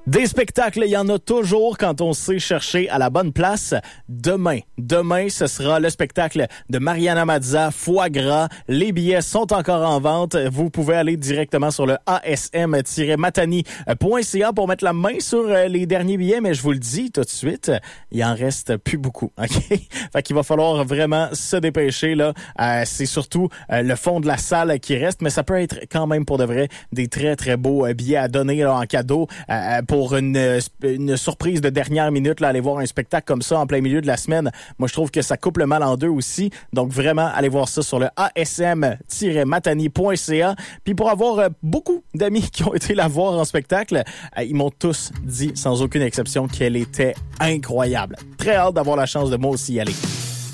Des spectacles, il y en a toujours quand on sait chercher à la bonne place. Demain, ce sera le spectacle de Mariana Mazza, Foie Gras. Les billets sont encore en vente. Vous pouvez aller directement sur le asm-matani.ca pour mettre la main sur les derniers billets, mais je vous le dis tout de suite, il en reste plus beaucoup. OK? Fait qu'il va falloir vraiment se dépêcher, là. C'est surtout le fond de la salle qui reste, mais ça peut être quand même pour de vrai des très, très beaux billets à donner là, en cadeau pour une surprise de dernière minute, là, aller voir un spectacle comme ça en plein milieu de la semaine. Moi, je trouve que ça coupe le mal en deux aussi. Donc, vraiment, allez voir ça sur le asm-matani.ca. Puis pour avoir beaucoup d'amis qui ont été la voir en spectacle, ils m'ont tous dit, sans aucune exception, qu'elle était incroyable. Très hâte d'avoir la chance de moi aussi y aller.